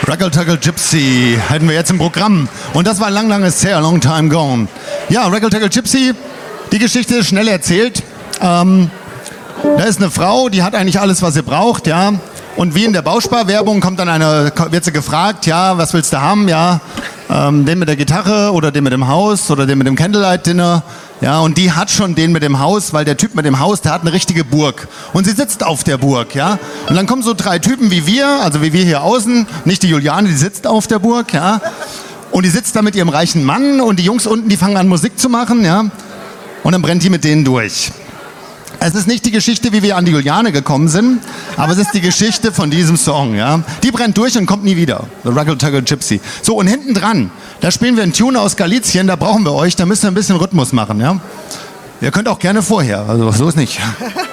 Raggle Tuggle Gypsy hätten wir jetzt im Programm. Und das war lang is here, a long time gone. Ja, Raggle Tuggle Gypsy, die Geschichte ist schnell erzählt. Da ist eine Frau, die hat eigentlich alles, was sie braucht, ja. Und wie in der Bausparwerbung wird sie gefragt, ja, was willst du haben, ja. Den mit der Gitarre oder den mit dem Haus oder den mit dem Candlelight-Dinner. Ja, und die hat schon den mit dem Haus, weil der Typ mit dem Haus, der hat eine richtige Burg. Und sie sitzt auf der Burg, ja. Und dann kommen so 3 Typen wie wir, also wie wir hier außen, nicht die Juliane, die sitzt auf der Burg, ja. Und die sitzt da mit ihrem reichen Mann und die Jungs unten, die fangen an Musik zu machen, ja. Und dann brennt die mit denen durch. Es ist nicht die Geschichte, wie wir an die Juliane gekommen sind, aber es ist die Geschichte von diesem Song, ja. Die brennt durch und kommt nie wieder. The Raggle Tuggle Gypsy. So, und hinten dran, da spielen wir einen Tune aus Galizien, da brauchen wir euch, da müsst ihr ein bisschen Rhythmus machen, ja. Ihr könnt auch gerne vorher, also so ist nicht.